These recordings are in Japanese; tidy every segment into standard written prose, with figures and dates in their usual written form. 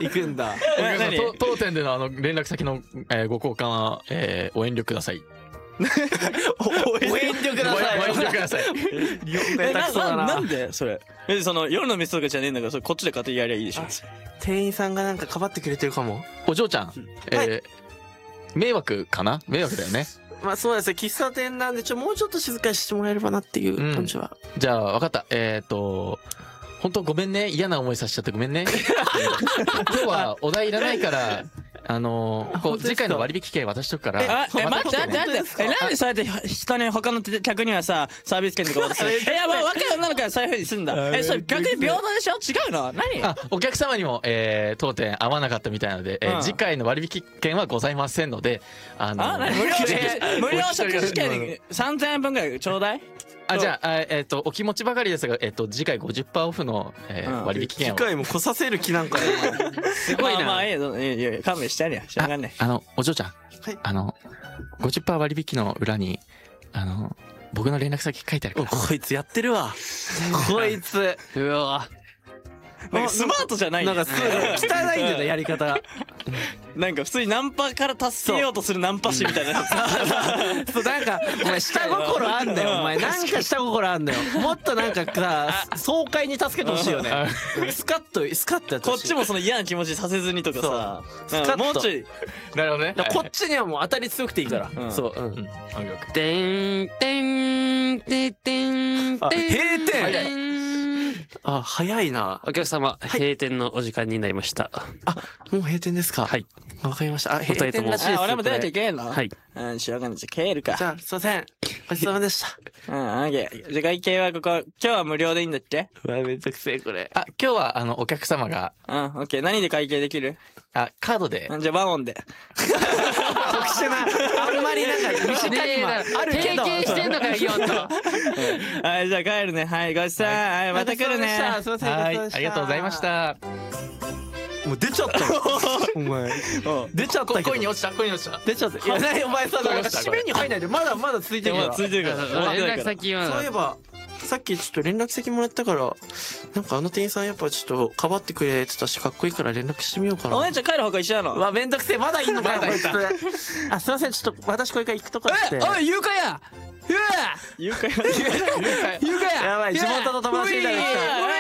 行くんだ。 当店での連絡先のご交換はお遠慮ください。 お遠慮ください。 ご遠慮ください。 なんでそれその夜の店とかじゃねえんだから、それこっちで勝手にやりゃいいでしょ。 店員さんがなんかかばってくれてるかも。 お嬢ちゃん、迷惑かな？迷惑だよね。 まあそうですね、喫茶店なんでもうちょっと静かにしてもらえればなっていう感じは。 じゃあ分かった。本当ごめんね、嫌な思いさせちゃってごめんね。今日はお題いらないから次回の割引券渡しとくから。 待ってなんでそうやって人に他の客にはさサービス券とか渡す。いやもう若い女の子はそういう風にすんだ。それ逆に平等でしょ？違うの？何？ お客様にも当店合わなかったみたいなので次回の割引券はございませんので無料食事券3000円分ぐらいちょうだい。 じゃあお気持ちばかりですが次回 50% オフの割引券を。 次回も来させる気なんかね。すごいな。 まあいいよ、勘弁してやるや。しょうがね。 お嬢ちゃん、50% 割引の裏に僕の連絡先書いてあるから。 こいつやってるわ。こいつ。うわ。 なんかスマートじゃない。 なんかすごい汚いんだよやり方が。 なんか普通にナンパから助けようとするナンパ師みたいな。 そうなんかお前下心あんだよ。お前なんか下心あんだよ。もっとなんかさ爽快に助けてほしいよね。スカッとやってこっちもその嫌な気持ちさせずにとかさ。もうちょい。 なるほどね。 こっちにはもう当たり強くていいから。そう。 てんてんてんてん。 閉店。早いな。 お客様、閉店のお時間になりました。 もう閉店ですか？はい。わかりました。閉店らしいです。 俺も出なきゃいけんの？ はい。 しょうがない。じゃあ帰るか。 じゃあ、すいません。ごちそうさまでした。 オッケー。じゃあ会計はここ、今日は無料でいいんだっけ？ うわ、めんどくせえ、これ。 今日はお客様が。 オッケー。何で会計できる？ カードで。 じゃあワンオンで。 特殊な、あんまりなんか短い今あるけど。 提携してんのかよ、ヨンと。 はい、じゃあ帰るね。はい、ごちそうさん。はい、また来るね。 すいません。 はい、ありがとうございました。 もう出ちゃった。お前。出ちゃったけど。 恋に落ちた。 出ちゃった。いや、何お前さ、なんか締めに入んないで、まだ続いてるから。 続いてるから。 連絡先は。 そういえば、さっきちょっと連絡先もらったから、なんか店員さんやっぱちょっとかばってくれてたし、かっこいいから連絡してみようかな。 お姉ちゃん帰る方が一緒なの？ うわ、めんどくせえ。まだいんのかよ、こいつ。すいません。ちょっと私これから行くとこあって。 おい、誘拐や！誘拐や！ やばい、地元の友達みたいな。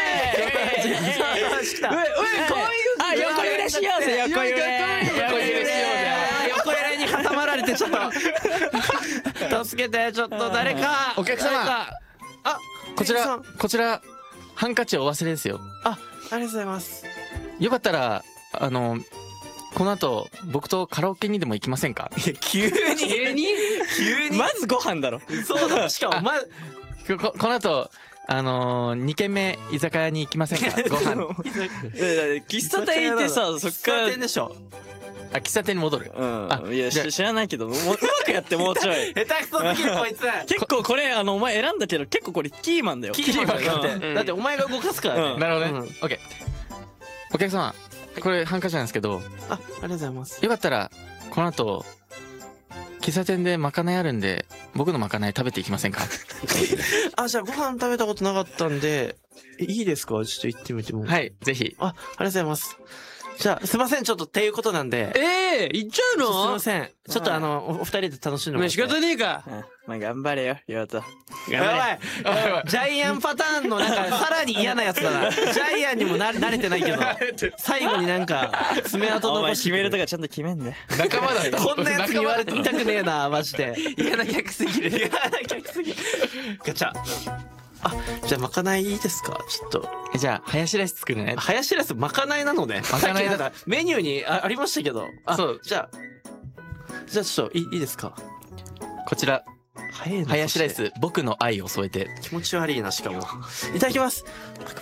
横揺れしようぜ、横揺れに挟まられてちょっと助けて、ちょっと誰か。 お客様、こちらハンカチお忘れですよ。 ありがとうございます。 よかったらこの後僕とカラオケにでも行きませんか？ いや、急にまずご飯だろ。 そうだ。しかもこの後2軒目居酒屋に行きませんか？ご飯。 喫茶店行ってさ、そっから喫茶店でしょ。 喫茶店に戻る。 いや知らないけど、うまくやってもうちょい。 下手くそすぎるこいつ。 結構これお前選んだけど結構これキーマンだよ。 キーマンだってお前が動かすからね。 なるほどね。オッケー。お客様、これハンカチなんですけど。 ありがとうございます。 よかったらこの後喫茶店でまかないあるんで僕のまかない食べていきませんか？ じゃあご飯食べたことなかったんでいいですか？ちょっと行ってみても。 はい、ぜひ。 ありがとうございます。じゃあすいません、ちょっとっていうことなんで。 行っちゃうの？ すいません。ちょっとお二人で楽しんでもらって。 仕方ねえか。 まあ頑張れよ、ヨウト。 やばい。ジャイアンパターンのなんかさらに嫌なやつだな。ジャイアンにも慣れてないけど、最後になんか爪痕残し。 決めるとかちゃんと決めんね。 仲間だよ。 こんなやつに言われてみたくねえな、マジで。嫌な客すぎる。ガチャ。じゃあまかないいいですか？ちょっと。 じゃあハヤシライス作るね。 ハヤシライスまかないなのね。 まかないだ。 メニューにありましたけど。そう。じゃあちょっといいですか？ こちらハヤシライス、僕の愛を添えて。 気持ち悪いな、しかも。いただきます。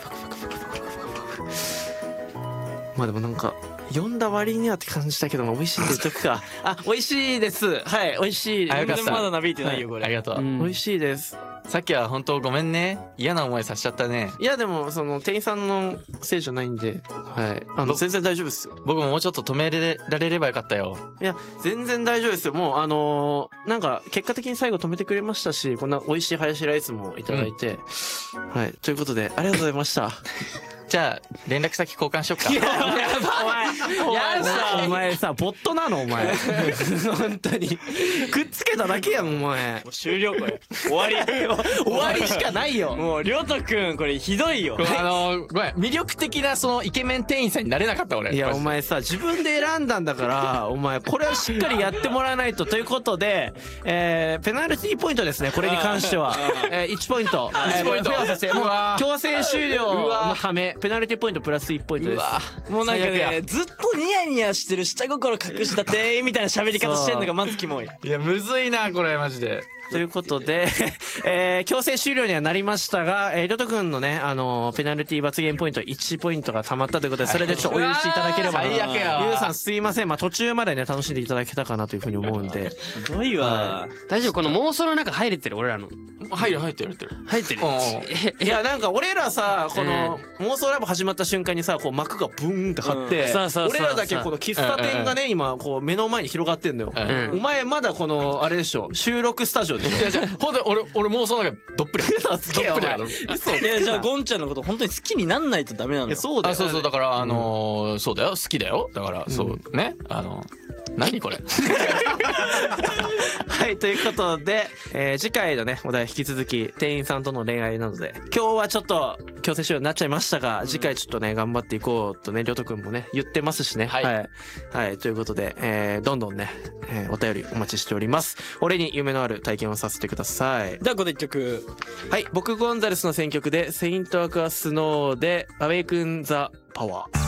まあでもなんか読んだ割にはって感じだけども、美味しいって言っとくか。美味しいです。はい、美味しい。 よかった。 まだなびいてないよこれ。 ありがとう。 美味しいです。 さっきは本当ごめんね。嫌な思いさせちゃったね。 いやでも店員さんのせいじゃないんで、はい。全然大丈夫ですよ。 僕ももうちょっと止められればよかったよ。 いや全然大丈夫ですよ。もうなんか結果的に最後止めてくれましたし、こんな美味しいハヤシライスもいただいて、はい。ということでありがとうございました。 じゃあ連絡先交換しよっか。 お前さボットなのお前本当にくっつけただけやんお前。 もう終了これ終わり終わりしかないよ。 もうりょうとくんこれひどいよ。 ごめん魅力的なそのイケメン店員さんになれなかった俺。 いやお前さ自分で選んだんだからお前これはしっかりやってもらわないと。ということで、ペナルティーポイントですねこれに関しては、1ポイント、 1ポイント付与させてもう強制終了のためペナルティーポイントプラス1ポイントです。 もうなんか最悪やねずっとニヤニヤしてる下心隠した店員みたいな喋り方してんのがまずキモい。 いやむずいなこれマジで。 ということで、強制終了にはなりましたが、りょうとくんのね、ペナルティ罰ゲームポイント1ポイントが溜まったということで、それでちょっとお許しいただければな。 最悪やゆうさんすいません。まあ途中までね、楽しんでいただけたかなというふうに思うんで。 ひどいわ。 大丈夫この妄想の中入れてる俺らの。 入ってる。 入ってる。 いや、なんか俺らさ、この妄想ラボ始まった瞬間にさ、こう幕がブーンって張ってそうそうそう、 俺らだけこの喫茶店がね、今、こう目の前に広がってんのよ。 んお前まだこの、あれでしょ、収録スタジオでしょ。 いやじゃあほんとに俺妄想の中どっぷりつけよお前嘘いやじゃあゴンちゃんのこと本当に好きになんないとダメなのよ。 そうだよ。 そうだからそうだよ好きだよだからそうね何これはい、ということで、次回のね、お題引き続き、店員さんとの恋愛なので、今日はちょっと強制終了になっちゃいましたが、次回ちょっとね、頑張っていこうとね、りょうとくんもね、言ってますしね。 はいはい、ということで、どんどんね、お便りお待ちしております。俺に夢のある体験をさせてください。 じゃあここで一曲。 はい、僕ゴンザレスの選曲で、セイントアクアスノーで、アウェイクンザパワー。